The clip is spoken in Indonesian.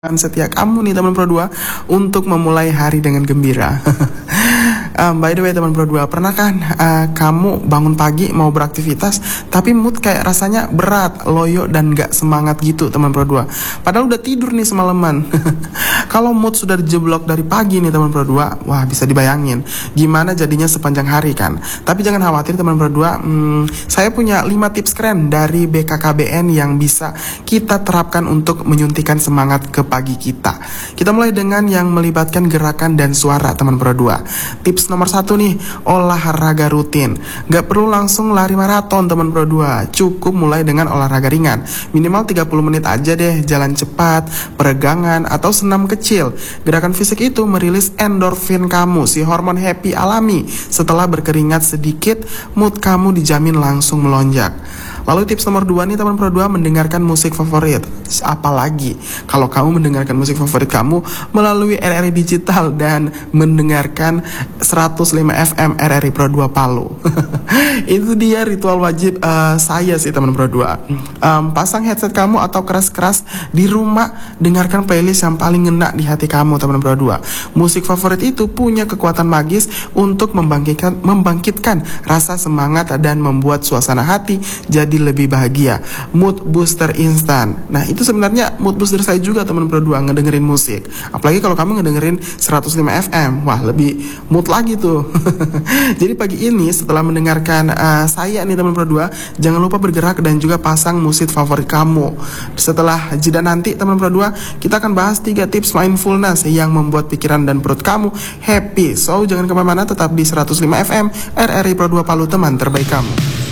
Setia kamu nih teman Pro 2 untuk memulai hari dengan gembira. By the way teman Pro 2, pernah kan kamu bangun pagi mau beraktivitas tapi mood kayak rasanya berat, loyo dan gak semangat gitu teman Pro 2. Padahal udah tidur nih semalaman. Kalau mood sudah dijeblok dari pagi nih teman Pro 2, wah bisa dibayangin gimana jadinya sepanjang hari kan. Tapi jangan khawatir teman Pro 2, saya punya 5 tips keren dari BKKBN yang bisa kita terapkan untuk menyuntikkan semangat ke pagi kita. Kita mulai dengan yang melibatkan gerakan dan suara teman Pro 2. Tips nomor 1 nih, olahraga rutin. Gak perlu langsung lari maraton teman Pro 2. Cukup mulai dengan olahraga ringan. Minimal 30 menit aja deh, jalan cepat, peregangan, atau senam kecil. Gerakan fisik itu merilis endorfin kamu, si hormon happy alami. Setelah berkeringat sedikit, mood kamu dijamin langsung melonjak. Lalu tips nomor 2 nih teman Pro 2, mendengarkan musik favorit. Apalagi kalau kamu mendengarkan musik favorit kamu melalui RRI Digital dan mendengarkan 105 FM RRI Pro 2 Palu. Itu dia ritual wajib saya sih teman Pro 2. Pasang headset kamu atau keras-keras di rumah, dengarkan playlist yang paling ngena di hati kamu teman Pro 2. Musik favorit itu punya kekuatan magis untuk membangkitkan rasa semangat dan membuat suasana hati jadi lebih bahagia. Mood booster instan. Nah itu sebenarnya mood booster saya juga teman Pro 2, ngedengerin musik. Apalagi kalau kamu ngedengerin 105 FM, wah lebih mood lagi tuh. Jadi pagi ini setelah mendengarkan saya nih teman Pro 2, jangan lupa bergerak dan juga pasang musik favorit kamu. Setelah jeda nanti teman Pro 2, kita akan bahas 3 tips mindfulness yang membuat pikiran dan perut kamu happy. So jangan kemana-mana, tetap di 105 FM RRI Pro 2 Palu, teman terbaik kamu.